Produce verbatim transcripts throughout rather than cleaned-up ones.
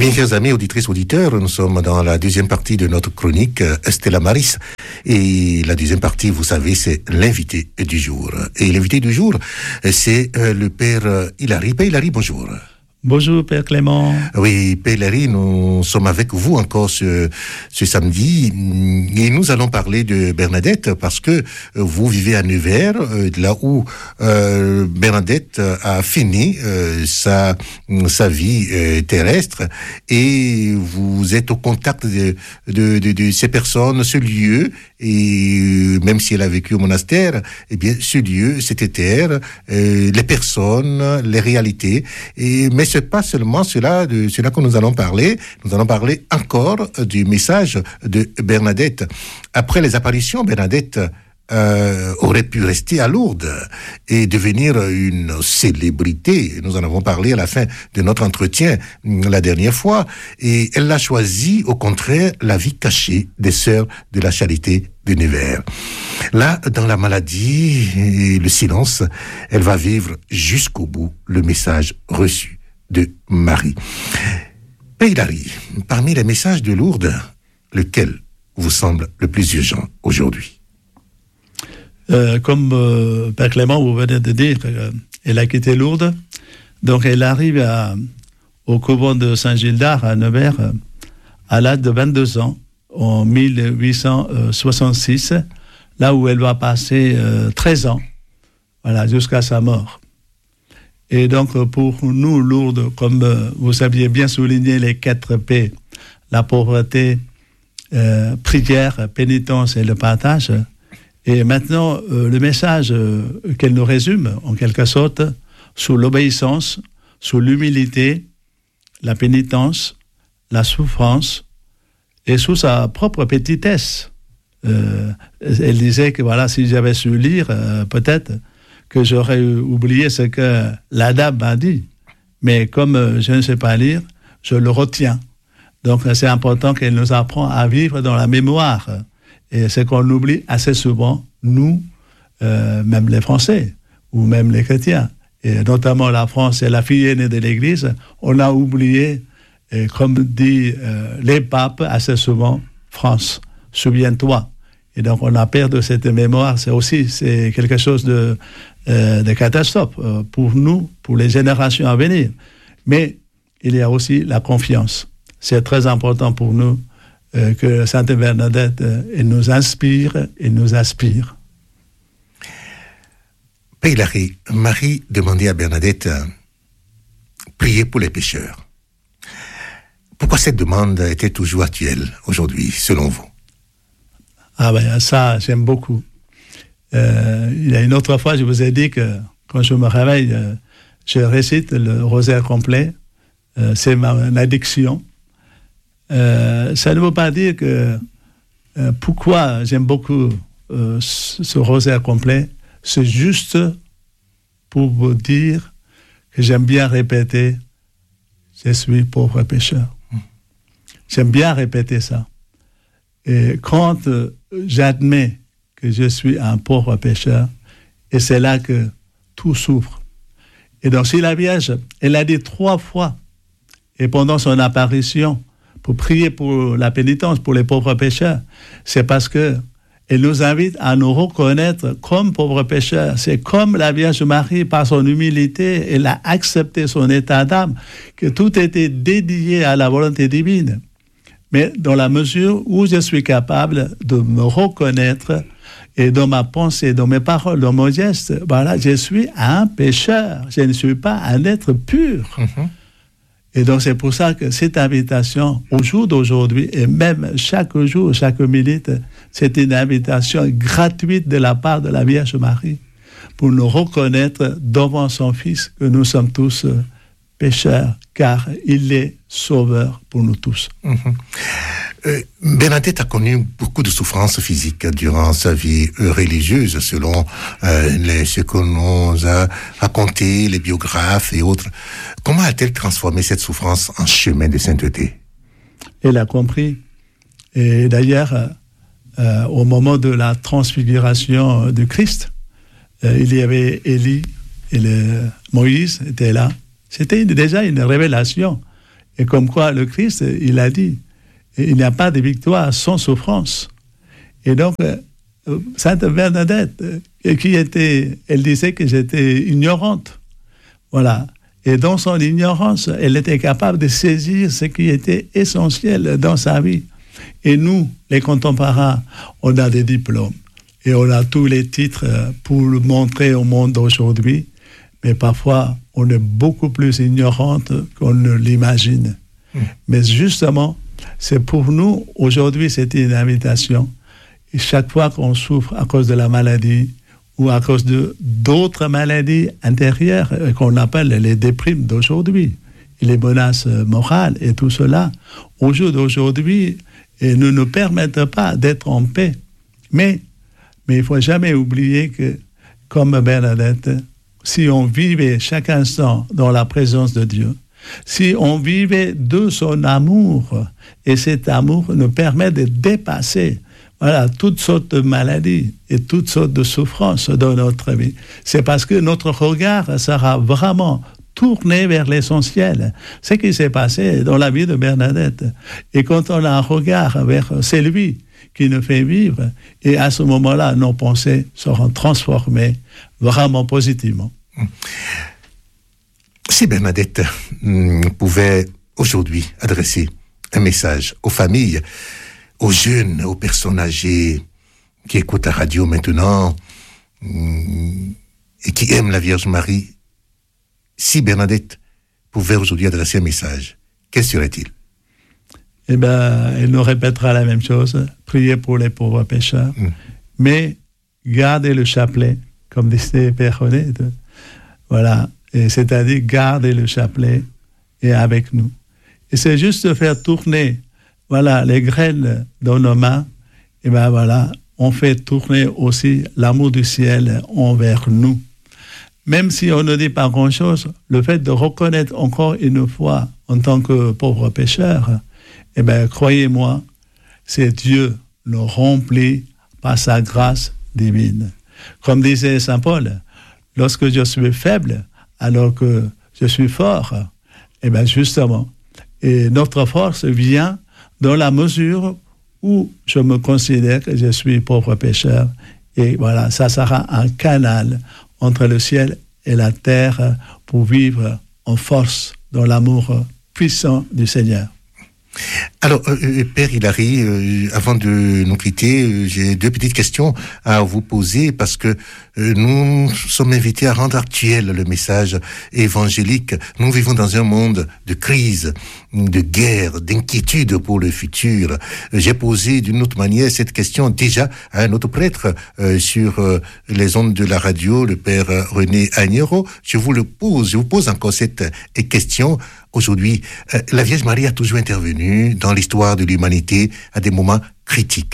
bien, chers amis, auditrices, auditeurs, nous sommes dans la deuxième partie de notre chronique Stella Maris. Et la deuxième partie, vous savez, c'est l'invité du jour. Et l'invité du jour, c'est le père Hilary. Père Hilary, bonjour. Bonjour, Père Clément. Oui, Père Hilary, nous sommes avec vous encore ce, ce samedi et nous allons parler de Bernadette parce que vous vivez à Nevers, là où euh, Bernadette a fini euh, sa, sa vie euh, terrestre et vous êtes au contact de, de, de, de ces personnes, ce lieu, et même si elle a vécu au monastère, eh bien, ce lieu, cette terre, euh, les personnes, les réalités, et mais c'est pas seulement cela, de cela que nous allons parler. Nous allons parler encore du message de Bernadette. Après les apparitions, Bernadette euh, aurait pu rester à Lourdes et devenir une célébrité. Nous en avons parlé à la fin de notre entretien la dernière fois. Et elle a choisi, au contraire, la vie cachée des Sœurs de la Charité de Nevers. Là, dans la maladie et le silence, elle va vivre jusqu'au bout le message reçu de Marie. Père Hilary, parmi les messages de Lourdes, lequel vous semble le plus urgent aujourd'hui? euh, Comme euh, Père Clément, vous venez de dire, euh, elle a quitté Lourdes, donc elle arrive à, au couvent de Saint-Gildard à Nevers euh, à l'âge de vingt-deux ans, en mille huit cent soixante-six, là où elle va passer euh, treize ans, voilà, jusqu'à sa mort. Et donc, pour nous, Lourdes, comme vous aviez bien souligné les quatre P, la pauvreté, euh, prière, pénitence et le partage. Et maintenant, euh, le message euh, qu'elle nous résume, en quelque sorte, sous l'obéissance, sous l'humilité, la pénitence, la souffrance, et sous sa propre petitesse. Euh, elle disait que, voilà, si j'avais su lire, euh, peut-être, que j'aurais oublié ce que la dame m'a dit. Mais comme je ne sais pas lire, je le retiens. Donc c'est important qu'elle nous apprend à vivre dans la mémoire. Et c'est qu'on oublie assez souvent, nous, euh, même les Français, ou même les chrétiens, et notamment la France est la fille aînée de l'Église, on a oublié, et comme dit euh, les papes assez souvent, France, souviens-toi. Et donc on a perdu cette mémoire, c'est aussi c'est quelque chose de Euh, de catastrophes euh, pour nous, pour les générations à venir. Mais il y a aussi la confiance. C'est très important pour nous euh, que Sainte Bernadette euh, elle nous inspire et nous aspire. Père Hilary, Marie demandait à Bernadette euh, prier pour les pécheurs. Pourquoi cette demande était toujours actuelle aujourd'hui, selon vous? Ah ben ça, j'aime beaucoup. Euh, il y a une autre fois, je vous ai dit que quand je me réveille, euh, je récite le rosaire complet. Euh, c'est ma addiction. Euh, ça ne veut pas dire que euh, pourquoi j'aime beaucoup euh, ce, ce rosaire complet. C'est juste pour vous dire que j'aime bien répéter « Je suis pauvre pécheur ». J'aime bien répéter ça. Et quand euh, j'admets que je suis un pauvre pécheur, et c'est là que tout souffre. Et donc, si la Vierge, elle a dit trois fois, et pendant son apparition, pour prier pour la pénitence, pour les pauvres pécheurs, c'est parce que elle nous invite à nous reconnaître comme pauvres pécheurs. C'est comme la Vierge Marie, par son humilité, elle a accepté son état d'âme, que tout était dédié à la volonté divine. Mais dans la mesure où je suis capable de me reconnaître et dans ma pensée, dans mes paroles, dans mon geste, voilà, je suis un pécheur. Je ne suis pas un être pur. Mm-hmm. Et donc, c'est pour ça que cette invitation, au jour d'aujourd'hui, et même chaque jour, chaque minute, c'est une invitation gratuite de la part de la Vierge Marie pour nous reconnaître devant son Fils que nous sommes tous pécheurs, car il est sauveur pour nous tous. Mm-hmm. Euh, Bernadette a connu beaucoup de souffrances physiques durant sa vie religieuse, selon euh, les, ce qu'on nous a raconté, les biographes et autres. Comment a-t-elle transformé cette souffrance en chemin de sainteté? Elle a compris. Et d'ailleurs, euh, au moment de la transfiguration du Christ, euh, il y avait Élie et le, Moïse était là. C'était une, déjà une révélation. Et comme quoi le Christ, il a dit, il n'y a pas de victoire sans souffrance. Et donc, Sainte Bernadette, qui était, elle disait que j'étais ignorante. Voilà. Et dans son ignorance, elle était capable de saisir ce qui était essentiel dans sa vie. Et nous, les contemporains, on a des diplômes. Et on a tous les titres pour le montrer au monde d'aujourd'hui. Mais parfois, on est beaucoup plus ignorante qu'on ne l'imagine. Mmh. Mais justement, c'est pour nous, aujourd'hui, c'est une invitation. Et chaque fois qu'on souffre à cause de la maladie ou à cause de d'autres maladies intérieures qu'on appelle les déprimes d'aujourd'hui, et les menaces morales et tout cela, au jour d'aujourd'hui, et ne nous permettent pas d'être en paix. Mais, mais il ne faut jamais oublier que, comme Bernadette, si on vivait chaque instant dans la présence de Dieu, si on vivait de son amour, et cet amour nous permet de dépasser voilà, toutes sortes de maladies et toutes sortes de souffrances dans notre vie, c'est parce que notre regard sera vraiment tourné vers l'essentiel. Ce qui s'est passé dans la vie de Bernadette. Et quand on a un regard vers c'est lui qui nous fait vivre, et à ce moment-là, nos pensées seront transformées vraiment positivement. Si Bernadette mm, pouvait aujourd'hui adresser un message aux familles, aux jeunes, aux personnes âgées qui écoutent la radio maintenant mm, et qui aiment la Vierge Marie, si Bernadette pouvait aujourd'hui adresser un message, quel serait-il? Eh bien, elle nous répétera la même chose, prier pour les pauvres pécheurs, mm. mais garder le chapelet, comme disait Père René, voilà, et c'est-à-dire garder le chapelet et avec nous. Et c'est juste de faire tourner, voilà, les graines dans nos mains, et bien voilà, on fait tourner aussi l'amour du ciel envers nous. Même si on ne dit pas grand-chose, le fait de reconnaître encore une fois en tant que pauvre pécheur, eh bien, croyez-moi, c'est Dieu nous remplit par sa grâce divine. Comme disait Saint Paul, lorsque je suis faible, alors que je suis fort, eh bien, justement, et notre force vient dans la mesure où je me considère que je suis pauvre pécheur. Et voilà, ça sera un canal entre le ciel et la terre pour vivre en force dans l'amour puissant du Seigneur. Alors, euh, Père Hilary, euh, avant de nous quitter, euh, j'ai deux petites questions à vous poser parce que euh, nous sommes invités à rendre actuel le message évangélique. Nous vivons dans un monde de crise, de guerre, d'inquiétude pour le futur. J'ai posé d'une autre manière cette question déjà à un autre prêtre euh, sur euh, les ondes de la radio, le Père René Agnero. Je vous le pose, je vous pose encore cette euh, question. Aujourd'hui, euh, la Vierge Marie a toujours intervenu dans l'histoire de l'humanité à des moments critiques.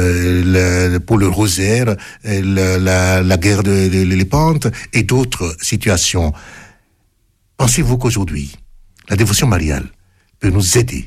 Euh, le, pour le rosaire, la, la, la guerre de, de, de l'Épante et d'autres situations. Pensez-vous qu'aujourd'hui, la dévotion mariale peut nous aider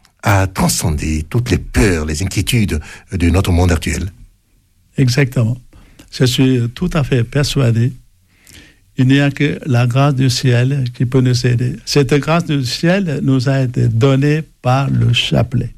à transcender toutes les peurs, les inquiétudes de notre monde actuel? Exactement. Je suis tout à fait persuadé. Il n'y a que la grâce du ciel qui peut nous aider. Cette grâce du ciel nous a été donnée par le chapelet.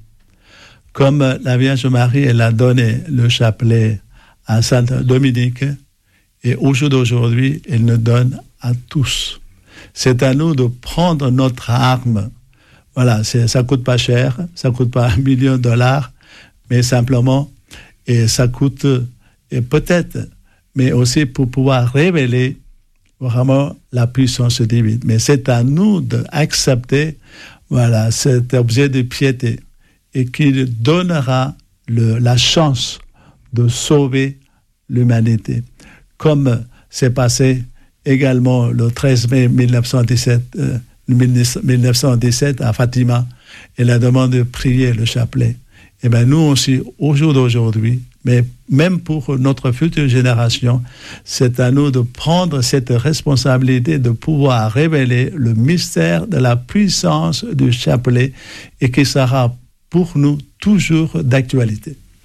Comme la Vierge Marie, elle a donné le chapelet à Sainte Dominique, et au jour d'aujourd'hui, elle nous donne à tous. C'est à nous de prendre notre arme. Voilà, c'est, ça coûte pas cher, ça coûte pas un million de dollars, mais simplement, et ça coûte, et peut-être, mais aussi pour pouvoir révéler vraiment la puissance divine. Mais c'est à nous d'accepter, voilà, cet objet de piété et qui donnera le, la chance de sauver l'humanité. Comme c'est passé également le treize mai mille neuf cent dix-sept, euh, mille neuf cent dix-sept à Fatima, et la demande de prier le chapelet. Et bien nous aussi, au jour d'aujourd'hui, mais même pour notre future génération, c'est à nous de prendre cette responsabilité de pouvoir révéler le mystère de la puissance du chapelet et qui sera pour nous toujours d'actualité.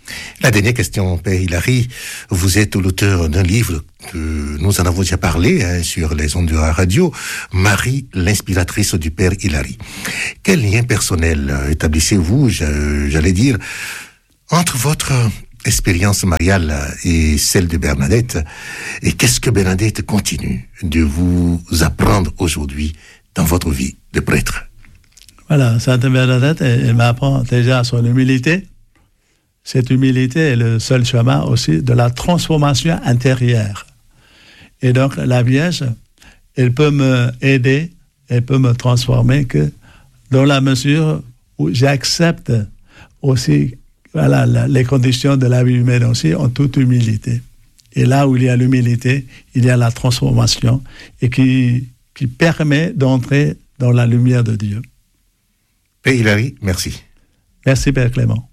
La dernière question, Père Hilary. Vous êtes l'auteur d'un livre que nous en avons déjà parlé hein, sur les ondes de la radio, Marie, l'inspiratrice du Père Hilary. Quel lien personnel établissez-vous, j'allais dire, entre votre expérience mariale et celle de Bernadette? Et qu'est-ce que Bernadette continue de vous apprendre aujourd'hui dans votre vie de prêtre? Voilà, Sainte Bernadette, elle, elle m'apprend déjà son humilité. Cette humilité est le seul chemin aussi de la transformation intérieure. Et donc, la Vierge, elle peut m'aider, elle peut me transformer que dans la mesure où j'accepte aussi voilà, la, les conditions de la vie humaine aussi en toute humilité. Et là où il y a l'humilité, il y a la transformation et qui, qui permet d'entrer dans la lumière de Dieu. Père Hilary, merci. Merci, Père Clément.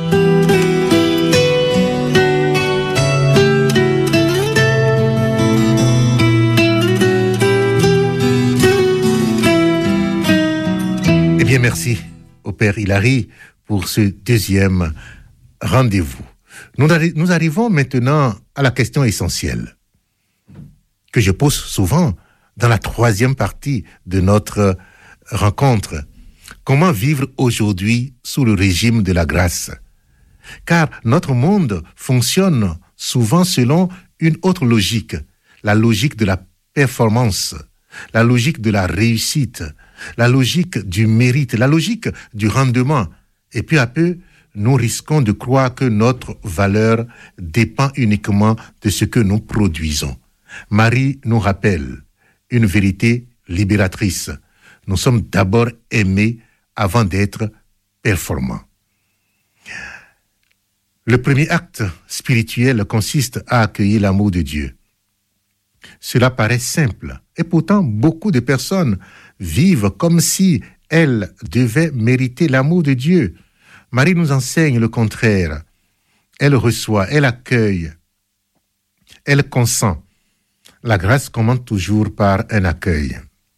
Eh bien, merci au Père Hilary pour ce deuxième rendez-vous. Nous, arri- nous arrivons maintenant à la question essentielle que je pose souvent dans la troisième partie de notre rencontre. Comment vivre aujourd'hui sous le régime de la grâce? Car notre monde fonctionne souvent selon une autre logique, la logique de la performance, la logique de la réussite, la logique du mérite, la logique du rendement. Et peu à peu, nous risquons de croire que notre valeur dépend uniquement de ce que nous produisons. Marie nous rappelle une vérité libératrice. Nous sommes d'abord aimés avant d'être performants. Le premier acte spirituel consiste à accueillir l'amour de Dieu. Cela paraît simple, et pourtant beaucoup de personnes vivent comme si elles devaient mériter l'amour de Dieu. Marie nous enseigne le contraire. Elle reçoit, elle accueille, elle consent. La grâce commence toujours par un accueil.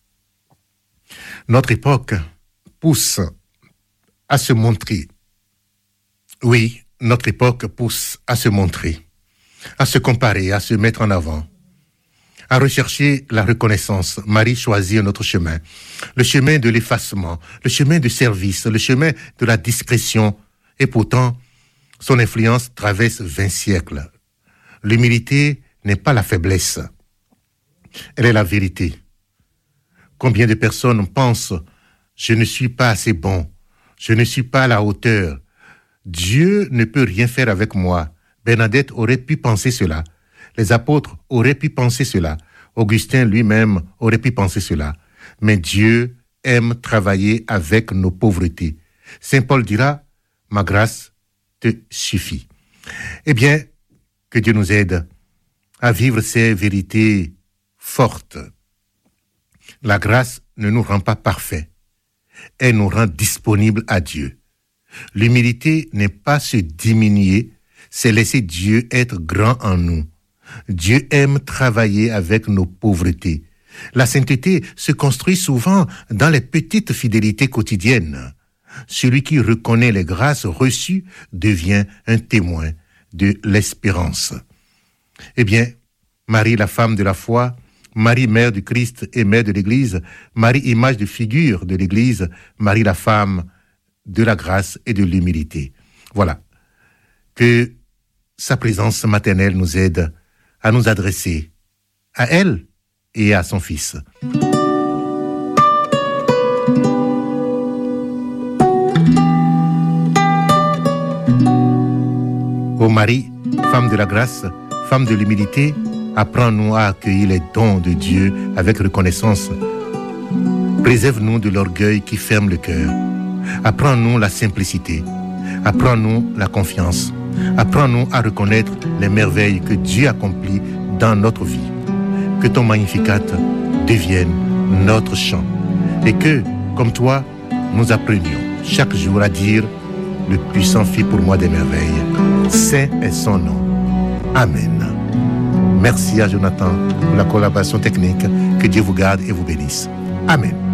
Notre époque pousse à se montrer. Oui, notre époque pousse à se montrer, à se comparer, à se mettre en avant, à rechercher la reconnaissance. Marie choisit un autre chemin, le chemin de l'effacement, le chemin du service, le chemin de la discrétion. Et pourtant, son influence traverse vingt siècles. L'humilité n'est pas la faiblesse, elle est la vérité. Combien de personnes pensent « je ne suis pas assez bon, je ne suis pas à la hauteur, Dieu ne peut rien faire avec moi ». Bernadette aurait pu penser cela. Les apôtres auraient pu penser cela. Augustin lui-même aurait pu penser cela. Mais Dieu aime travailler avec nos pauvretés. Saint Paul dira, ma grâce te suffit. Eh bien, que Dieu nous aide à vivre ces vérités fortes. La grâce ne nous rend pas parfaits. Elle nous rend disponibles à Dieu. L'humilité n'est pas se diminuer, c'est laisser Dieu être grand en nous. Dieu aime travailler avec nos pauvretés. La sainteté se construit souvent dans les petites fidélités quotidiennes. Celui qui reconnaît les grâces reçues devient un témoin de l'espérance. Eh bien, Marie, la femme de la foi, Marie, mère du Christ et mère de l'Église, Marie, image de figure de l'Église, Marie, la femme de la grâce et de l'humilité. Voilà. Que sa présence maternelle nous aide à nous adresser à elle et à son Fils. Ô Marie, femme de la grâce, femme de l'humilité, apprends-nous à accueillir les dons de Dieu avec reconnaissance. Préserve-nous de l'orgueil qui ferme le cœur. Apprends-nous la simplicité. Apprends-nous la confiance. Apprends-nous à reconnaître les merveilles que Dieu accomplit dans notre vie. Que ton Magnificat devienne notre chant. Et que, comme toi, nous apprenions chaque jour à dire « Le puissant fit pour moi des merveilles. Saint est son nom. Amen. » Merci à Jonathan pour la collaboration technique. Que Dieu vous garde et vous bénisse. Amen.